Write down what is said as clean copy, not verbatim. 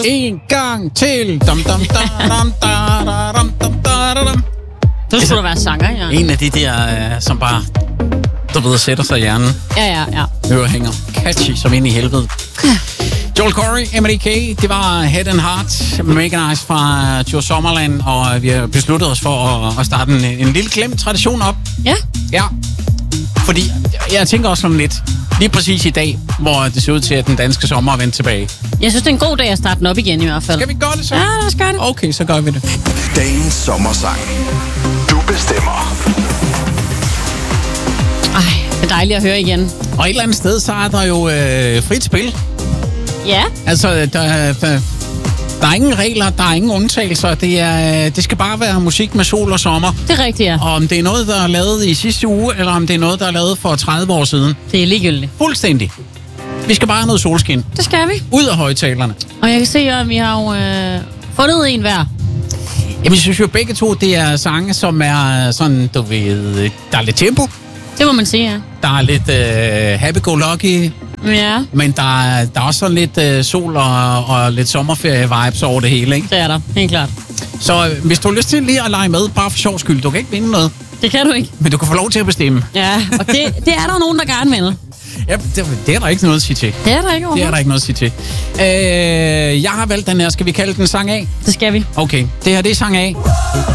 En gang til. Dum, dum, da, dum, da, da, dum, dum, da, da, dum. Du skulle da være sanger, ja. En af de der, som bare, du ved, sætter sig i hjernen. Ja. Ørehænger. Catchy som ind i helvede. Joel Corey, MDK, det var Head and Heart, Mega Nice fra Joe Sommerland, og vi har besluttet os for at starte en lille glemt tradition op. Ja. Ja, fordi jeg tænker også sådan lidt, lige præcis i dag, hvor det ser ud til, at den danske sommer er vendt tilbage. Jeg synes, det er en god dag at starte den op igen i hvert fald. Skal vi gøre det så? Ja, lad os gøre det. Okay, så gør vi det. Dagens sommersang. Du bestemmer. Ej, det er dejligt at høre igen. Og et eller andet sted, så er der jo frit spil. Ja. Altså, der er ingen regler, der er ingen undtagelser. Det skal bare være musik med sol og sommer. Det er rigtigt, ja. Og om det er noget, der er lavet i sidste uge, eller om det er noget, der er lavet for 30 år siden. Det er ligegyldigt. Fuldstændig. Vi skal bare have noget solskin. Det skal vi. Ud af højtalerne. Og jeg kan se, at vi har jo fundet en hver. Jamen, jeg synes jo begge to, det er sange, som er sådan, du ved, der er lidt tempo. Det må man sige, ja. Der er lidt happy-go-lucky. Ja, Men der er også sådan lidt sol og lidt sommerferie-vibes over det hele, ikke? det er der. Helt klart. Så hvis du har lyst til lige at lege med, bare for sjov skyld, du kan ikke vinde noget, Det kan du ikke. men du kan få lov til at bestemme. Ja, og det er der nogen, der gerne vil. Ja, det er der ikke noget at sige til. Det er der ikke Det er overhovedet. der ikke noget at sige til. Jeg har valgt den her. Skal vi kalde den sang A? Det skal vi. Okay, det her det er sang A.